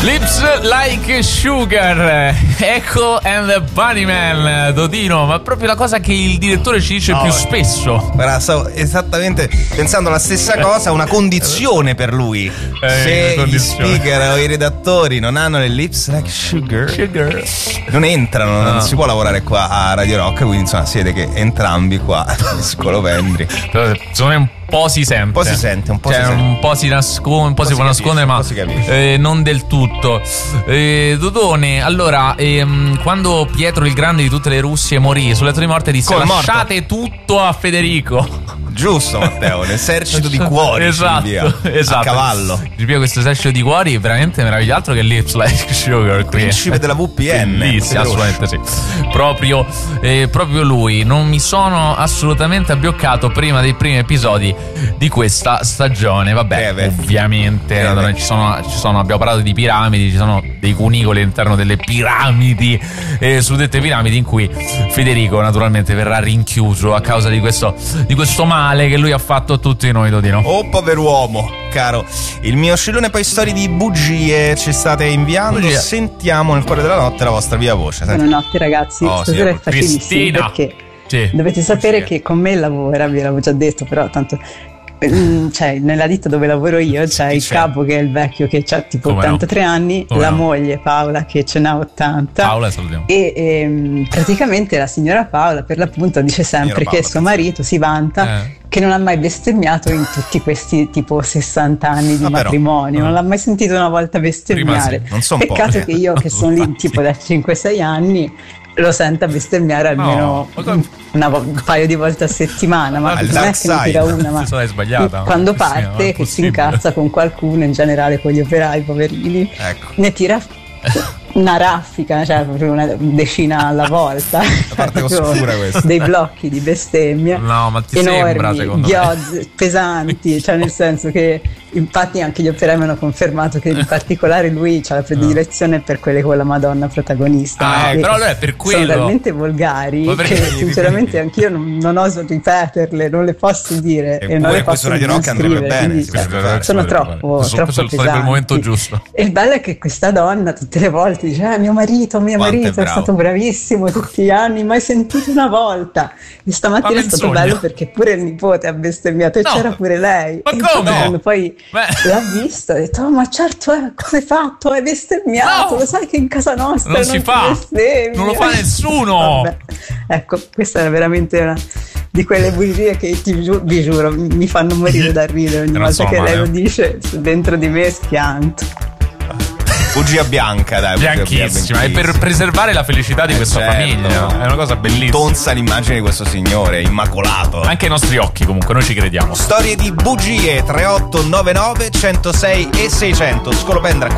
Lips Like Sugar, Echo and the Bunnyman, Dodino, ma proprio la cosa che il direttore ci dice più spesso. Guarda, stavo esattamente pensando la stessa cosa, una condizione per lui. Se gli speaker o i redattori non hanno le lips like sugar, non entrano, non si può lavorare qua a Radio Rock, quindi insomma si vede che entrambi qua scolopendri. Però secondo me un po' si sente. Un po' si sente, un po' cioè, si sente. un po' si nasconde, un po' si può nascondere, ma non del tutto. Dodone, allora, quando Pietro il Grande di tutte le Russie morì sul letto di morte disse: lasciate tutto a Federico. Giusto, Matteo, l'esercito di cuori. Esatto. A cavallo. Ripeto, questo esercito di cuori è veramente meraviglioso. Altro che Lips Like Sugar qui. Principe della VPN. Bellissimo, assolutamente sì. Proprio lui. Non mi sono assolutamente abbioccato prima dei primi episodi di questa stagione. Vabbè, ovviamente abbiamo parlato di piramidi, ci sono dei cunicoli all'interno delle piramidi, suddette piramidi, in cui Federico naturalmente verrà rinchiuso a causa di questo male che lui ha fatto a tutti noi, Dodino. Oh, pover'uomo, caro. Il mio scillone poi storie di bugie ci state inviando. Sentiamo nel cuore della notte la vostra viva voce. Buonanotte ragazzi, stasera è facilissimo perché dovete sapere che con me lavora, vi l'avevo già detto, però tanto cioè nella ditta dove lavoro io c'è il capo che è il vecchio che ha tipo 83 anni, la moglie Paola che ce n'ha 80. Paola, salutiamo. E praticamente la signora Paola per l'appunto dice sempre che suo marito si vanta che non ha mai bestemmiato in tutti questi tipo 60 anni di matrimonio, non l'ha mai sentito una volta bestemmiare. Peccato che io che sono lì tipo da 5-6 anni lo senta bestemmiare almeno un paio di volte a settimana, ma non è che ne tira una, ma quando parte che si incazza con qualcuno, in generale con gli operai poverini, ne tira una raffica, cioè proprio una decina alla volta. Dei blocchi di bestemmia enormi, ghiozzi, pesanti, cioè nel senso che infatti anche gli operai mi hanno confermato che in particolare lui ha la predilezione per quelle con la Madonna protagonista, però lui è per quello. Sono talmente volgari che sinceramente anch'io non oso ripeterle, non le posso dire e non le posso nemmeno scrivere, quindi sono troppo pesanti. Sarebbe il momento giusto. E il bello è che questa donna tutte le volte dice mio marito è stato bravissimo tutti gli anni, mai sentito una volta. E stamattina è stato bello perché pure il nipote ha bestemmiato e c'era pure lei. Ma come? Quando poi l'ha visto ha detto ma certo come hai fatto, hai bestemmiato, lo sai che in casa nostra non si fa, non lo fa nessuno. Vabbè. Ecco, questa era veramente una di quelle bugie che vi giuro mi fanno morire da ridere ogni volta che lei lo dice, dentro di me schianto. Bugia bianca, dai. Bianchissima. E per preservare la felicità di questa famiglia. È una cosa bellissima. Tonsa l'immagine di questo signore, immacolato. Anche ai nostri occhi, comunque, noi ci crediamo. Storie di bugie, 3899 106 e 600. Scolopendra